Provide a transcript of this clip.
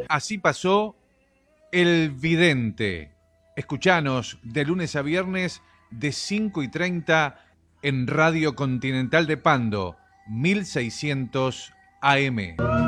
Así pasó El Vidente. Escuchanos de lunes a viernes de 5:30 en Radio Continental de Pando, 1600 AM.